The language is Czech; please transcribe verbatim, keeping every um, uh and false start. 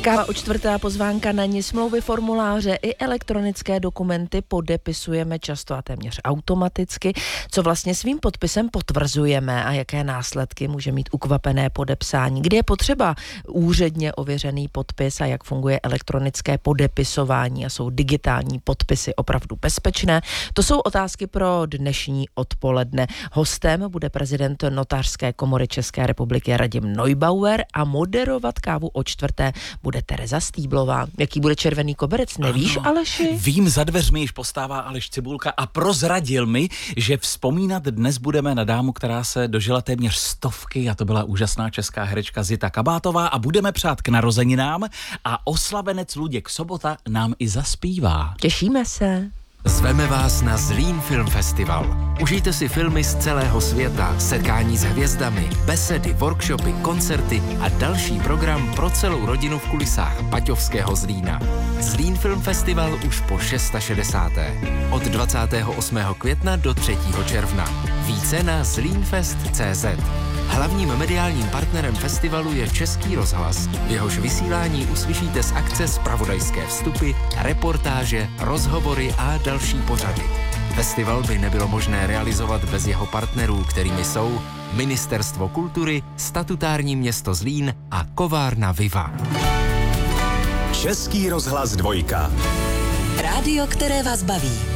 Káva o čtvrtá, pozvánka na ní, smlouvy, formuláře i elektronické dokumenty podepisujeme často a téměř automaticky. Co vlastně svým podpisem potvrzujeme a jaké následky může mít ukvapené podepsání? Kdy je potřeba úředně ověřený podpis a jak funguje elektronické podepisování a jsou digitální podpisy opravdu bezpečné? To jsou otázky pro dnešní odpoledne. Hostem bude prezident Notářské komory České republiky Radim Neubauer a moderovat kávu o čtvrté bude Tereza Stýblová. Jaký bude červený koberec, nevíš, ano, Aleši? Vím, za dveřmi již postává Aleš Cibulka a prozradil mi, že vzpomínat dnes budeme na dámu, která se dožila téměř stovky, a to byla úžasná česká herečka Zita Kabátová, a budeme přát k narozeninám a oslavenec Luděk Sobota nám i zaspívá. Těšíme se. Zveme vás na Zlín Film Festival. Užijte si filmy z celého světa, setkání s hvězdami, besedy, workshopy, koncerty a další program pro celou rodinu v kulisách paťovského Zlína. Zlín Film Festival už po šedesáté šesté Od dvacátého osmého května do třetího června. Více na zlínfest tečka cé zet. Hlavním mediálním partnerem festivalu je Český rozhlas. V jehož vysílání uslyšíte z akce zpravodajské vstupy, reportáže, rozhovory a další pořady. Festival by nebylo možné realizovat bez jeho partnerů, kterými jsou Ministerstvo kultury, statutární město Zlín a kovárna Viva. Český rozhlas dvojka. Rádio, které vás baví.